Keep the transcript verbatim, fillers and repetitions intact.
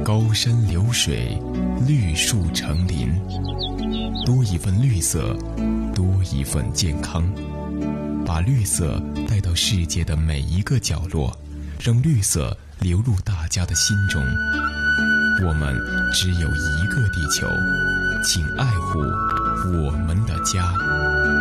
高山流水，绿树成林，多一份绿色，多一份健康。把绿色带到世界的每一个角落，让绿色流入大家的心中。我们只有一个地球，请爱护我们的家。